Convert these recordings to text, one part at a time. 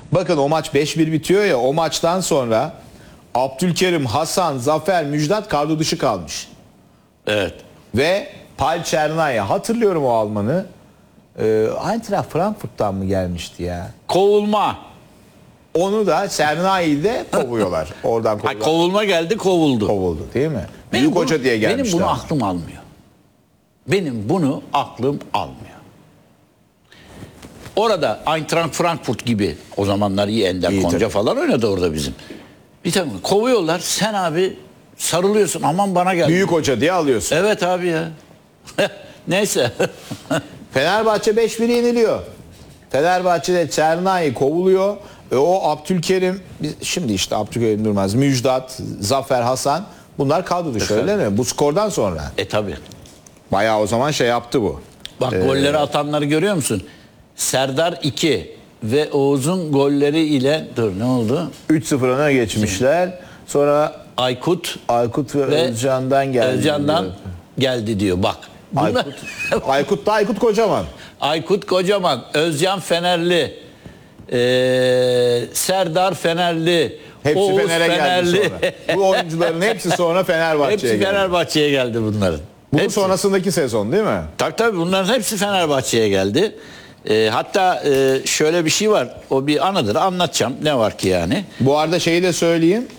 Bakın o maç 5-1 bitiyor ya, o maçtan sonra Abdülkerim, Hasan, Zafer, Müjdat kadro dışı kalmış. Evet. Ve Paul Çernaya, hatırlıyorum o Alman'ı. Eintracht Frankfurt'tan mı gelmişti ya? Kovulma. Onu da Çernaya'yı de kovuyorlar. Oradan Ha, kovuyorlar. kovulma geldi, kovuldu. Kovuldu değil mi? Büyük hoca diye gelmişler. Benim bunu aklım almıyor. Benim bunu aklım almıyor. Orada Eintracht Frankfurt gibi, o zamanlar iyi Ender İyi Konca tabii. falan oynadı orada bizim. Bir tane kovuyorlar, sen abi sarılıyorsun, aman bana gel. Büyük hoca diye alıyorsun. Evet abi ya. Neyse. Fenerbahçe 5-1 yeniliyor. Fenerbahçe'de Çernay kovuluyor. O Abdülkerim, şimdi işte Abdülkerim Durmaz, Müjdat, Zafer, Hasan, bunlar kadro dışı öyle mi? Bu skordan sonra. Tabi. Bayağı o zaman şey yaptı bu. Bak golleri atanları görüyor musun? Serdar 2 ve Oğuz'un golleri ile ne oldu? 3-0 öne geçmişler. Sonra Aykut Aykut ve Özcan'dan geldi. Özcan'dan diyor. geldi diyor. Bak. Bunlar, Aykut Kocaman. Aykut Kocaman, Özcan Fenerli, Serdar Fenerli, Hepsi Oğuz Fener'e Fenerli. geldi sonra. Bu oyuncuların hepsi sonra Fenerbahçe'ye Hepsi geldi. Fenerbahçe'ye geldi bunların. Bunun Hepsi. sonrasındaki sezon değil mi? Tabii bunların hepsi Fenerbahçe'ye geldi. Hatta şöyle bir şey var. O bir anıdır. Anlatacağım. Ne var ki yani? Bu arada şeyi de söyleyeyim.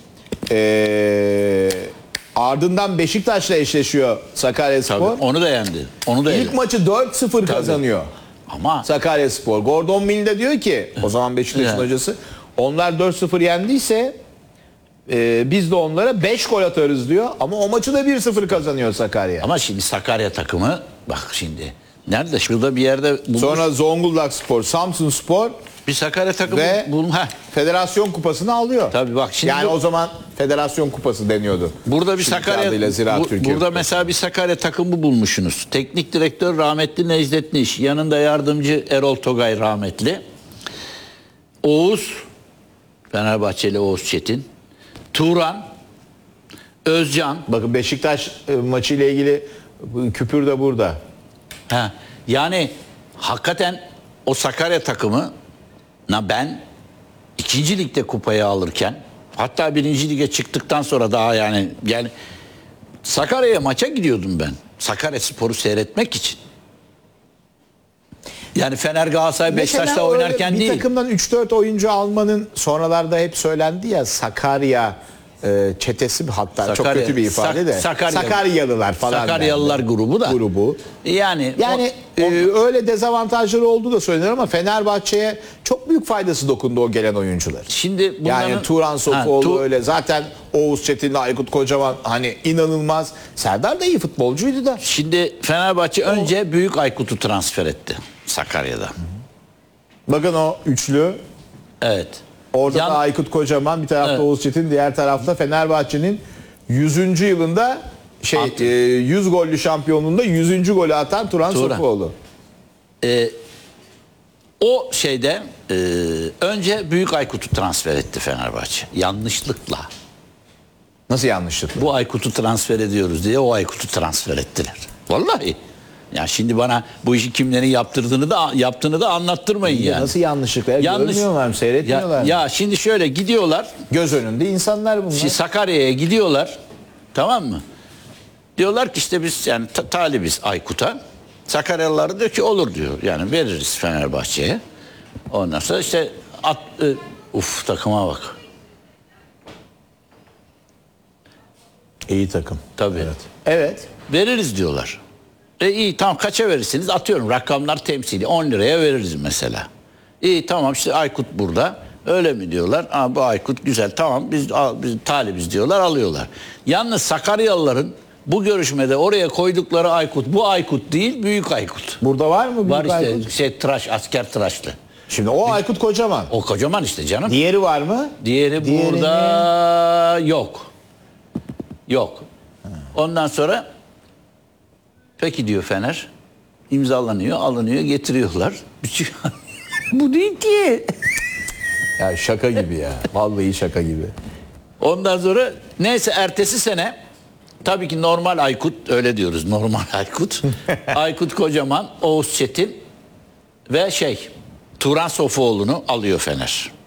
Ardından Beşiktaş'la eşleşiyor Sakaryaspor. Tabii, onu da yendi. Onu da İlk yendi. maçı 4-0 kazanıyor Ama Sakaryaspor. Gordon Mill de diyor ki, o zaman Beşiktaş'ın Evet. hocası, onlar 4-0 yendiyse biz de onlara 5 gol atarız diyor. Ama o maçı da 1-0 kazanıyor Sakarya. ama şimdi Sakarya takımı bak şimdi nerede? Şurada bir yerde bulmuş. Sonra Zonguldakspor, Samsunspor bir Sakarya takımı ve Heh. Federasyon Kupası'nı alıyor. Tabii bak şimdi yani bu- o zaman Federasyon Kupası deniyordu. Burada bir Şimdiki Sakarya adıyla Ziraat Türkiye burada Kupası. mesela bir Sakarya takımı bulmuşsunuz. Teknik direktör rahmetli Necdet Niş, yanında yardımcı Erol Togay rahmetli. Oğuz Fenerbahçeli Oğuz Çetin, Turan, Özcan. Bakın Beşiktaş maçı ile ilgili küpür de burada. Yani hakikaten o Sakarya takımı ben 2. ligde kupayı alırken, hatta 1. lige çıktıktan sonra daha yani Sakarya'ya maça gidiyordum ben. Sakaryaspor'u seyretmek için. Yani Fener, Galatasaray, Beşiktaş'ta Mesela oynarken bir değil. takımdan 3-4 oyuncu almanın sonralarda hep söylendi ya, Sakarya çetesi, hatta çok Sakarya- kötü bir ifade de. Sakaryalılar falan. Sakaryalılar dendi. grubu da. Grubu. Yani Öyle dezavantajları olduğu da söylenir ama Fenerbahçe'ye çok büyük faydası dokundu o gelen oyuncular. şimdi bunların, Yani Turan Sofuoğlu öyle. Zaten Oğuz Çetin'le Aykut Kocaman hani inanılmaz. Serdar da iyi futbolcuydu da. Şimdi Fenerbahçe önce Büyük Aykut'u transfer etti Sakarya'da. Bakın o üçlü. Evet. Orada da Aykut Kocaman, bir tarafta Evet. Oğuz Çetin, diğer tarafta Fenerbahçe'nin 100. yılında 100 gollü şampiyonluğunda 100. golü atan Turan Sofuoğlu. O şeyde önce Büyük Aykut'u transfer etti Fenerbahçe. Yanlışlıkla. Nasıl yanlışlıkla? Bu Aykut'u transfer ediyoruz diye o Aykut'u transfer ettiler. Vallahi. Ya şimdi bana bu işi kimlerin yaptığını da anlattırmayın yani. Nasıl yanlışlıkla? Görmüyorlar mı? Seyretmiyorlar mı? Ya şimdi şöyle gidiyorlar. Göz önünde insanlar bunlar. Şimdi Sakarya'ya gidiyorlar. Tamam mı? Diyorlar ki işte biz yani talibiz Aykut'a. Sakaryalılar diyor ki olur diyor. Yani veririz Fenerbahçe'ye. Ondan sonra işte takıma bak. İyi takım. Tabii. Evet. Veririz diyorlar. İyi tamam, kaça verirsiniz? Atıyorum rakamlar temsili. 10 liraya veririz mesela. İyi tamam, işte Aykut burada. Öyle mi diyorlar? Bu Aykut güzel, tamam biz talibiz diyorlar, alıyorlar. Yalnız Sakaryalıların bu görüşmede oraya koydukları Aykut bu Aykut değil, Büyük Aykut. Burada var mı Büyük Var işte Aykut? tıraş, asker tıraşlı. Şimdi o Aykut Kocaman. O kocaman işte canım. Diğeri var mı? Diğeri burada yok. Yok. Ondan sonra peki diyor Fener. İmzalanıyor, alınıyor, getiriyorlar. Bu değil ki. Ya şaka gibi ya. Vallahi şaka gibi. Ondan sonra neyse ertesi sene tabii ki normal Aykut, öyle diyoruz, normal Aykut. Aykut Kocaman, Oğuz Çetin ve Turan Sofuoğlu'nu alıyor Fener.